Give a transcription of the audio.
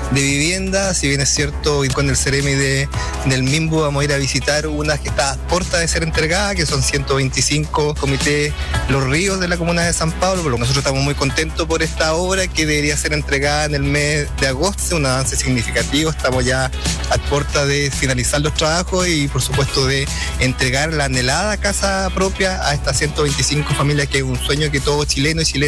de vivienda. Si bien es cierto, y con el Ceremi del Minbu vamos a ir a visitar una que está a puerta de ser entregada, que son 125 comités Los Ríos de la comuna de San Pablo. Pero nosotros estamos muy contentos por esta obra que debería ser entregada en el mes de agosto, un avance significativo. Estamos ya a puerta de finalizar los trabajos y por supuesto de entregar la anhelada casa propia a estas 125 familias, que es un sueño que todo chileno y chilena